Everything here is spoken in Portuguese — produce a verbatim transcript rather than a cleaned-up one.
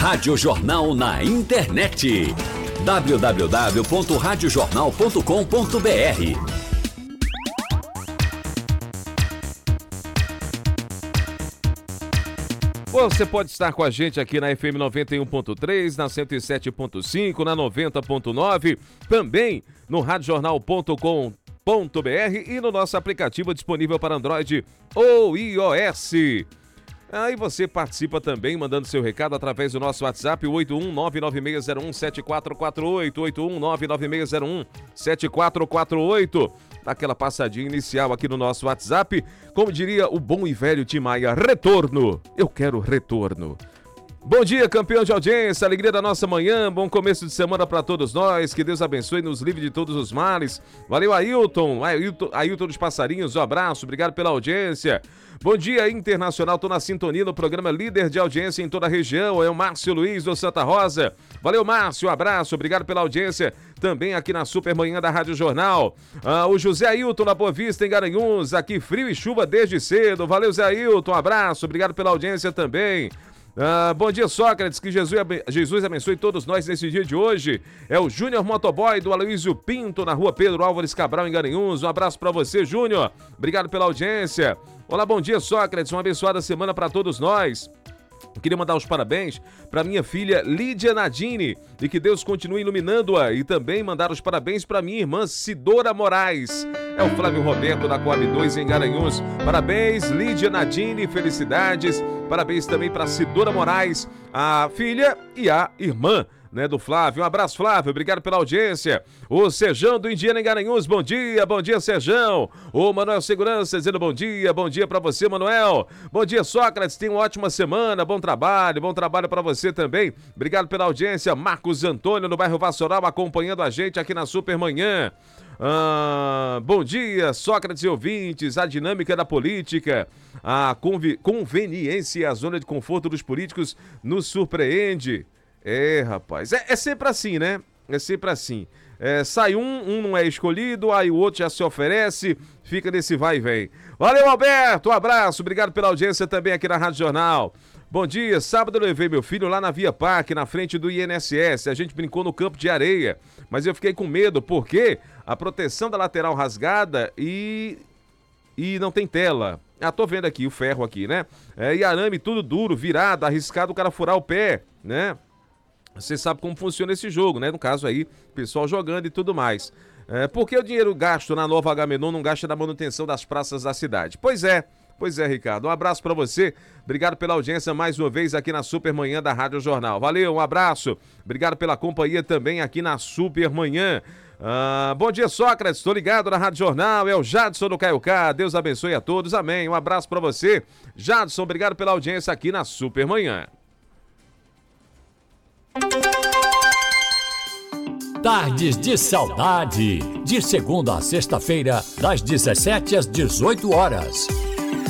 Rádio Jornal na internet. w w w ponto rádio jornal ponto com ponto b r. Você pode estar com a gente aqui na F M noventa e um ponto três, na cento e sete ponto cinco, na noventa ponto nove, também no rádio jornal ponto com ponto b r e no nosso aplicativo disponível para Android ou iOS. Aí você participa também mandando seu recado através do nosso WhatsApp, oito um nove nove seis zero um sete quatro quatro oito, oito um nove nove seis zero um sete quatro quatro oito. Dá aquela passadinha inicial aqui no nosso WhatsApp. Como diria o bom e velho Tim Maia, retorno. Eu quero retorno. Bom dia, campeão de audiência, alegria da nossa manhã, bom começo de semana para todos nós, que Deus abençoe e nos livre de todos os males. Valeu, Ailton, Ailton, Ailton dos Passarinhos, um abraço, obrigado pela audiência. Bom dia, Internacional, tô na sintonia no programa líder de audiência em toda a região, é o Márcio Luiz do Santa Rosa. Valeu, Márcio, um abraço, obrigado pela audiência, também aqui na Super Manhã da Rádio Jornal. Ah, o José Ailton na Boa Vista, em Garanhuns, aqui frio e chuva desde cedo. Valeu, Zé Ailton, um abraço, obrigado pela audiência também. Ah, bom dia, Sócrates, que Jesus, Jesus abençoe todos nós nesse dia de hoje. É o Júnior Motoboy do Aloysio Pinto, na rua Pedro Álvares Cabral, em Garanhuns. Um abraço pra você, Júnior. Obrigado pela audiência. Olá, bom dia, Sócrates. Uma abençoada semana pra todos nós. Eu queria mandar os parabéns para minha filha Lídia Nadine e que Deus continue iluminando-a, e também mandar os parabéns para minha irmã Cidora Moraes. É o Flávio Roberto da Coab dois em Garanhuns. Parabéns, Lídia Nadine, felicidades. Parabéns também para Cidora Moraes, a filha e a irmã, né, do Flávio. Um abraço, Flávio, obrigado pela audiência. O Serjão do Indiana em Garanhuns, bom dia, bom dia, Serjão. O Manuel Segurança dizendo bom dia, bom dia pra você, Manuel. Bom dia, Sócrates, tenha uma ótima semana, bom trabalho, bom trabalho pra você também. Obrigado pela audiência. Marcos Antônio no bairro Vassoural acompanhando a gente aqui na Super Manhã. Ah, bom dia, Sócrates e ouvintes. A dinâmica da política, a convi- conveniência e a zona de conforto dos políticos nos surpreende. É, rapaz, é, é sempre assim, né? É sempre assim. É, sai um, um não é escolhido, aí o outro já se oferece, fica nesse vai e vem. Valeu, Alberto, um abraço, obrigado pela audiência também aqui na Rádio Jornal. Bom dia, sábado eu levei meu filho lá na Via Parque, na frente do I N S S, a gente brincou no campo de areia, mas eu fiquei com medo, porque a proteção da lateral rasgada e, e não tem tela. Ah, tô vendo aqui o ferro aqui, né? É, e arame tudo duro, virado, arriscado o cara furar o pé, né? Você sabe como funciona esse jogo, né? No caso aí, pessoal jogando e tudo mais. É, por que o dinheiro gasto na nova Agamenon não gasta na manutenção das praças da cidade? Pois é, pois é, Ricardo. Um abraço pra você. Obrigado pela audiência mais uma vez aqui na Super Manhã da Rádio Jornal. Valeu, um abraço. Obrigado pela companhia também aqui na Super Manhã. Ah, bom dia, Sócrates. Estou ligado na Rádio Jornal. É o Jadson do Caiucá. Deus abençoe a todos. Amém. Um abraço pra você. Jadson, obrigado pela audiência aqui na Super Manhã. Tardes de Saudade, de segunda a sexta-feira, das dezessete às dezoito horas.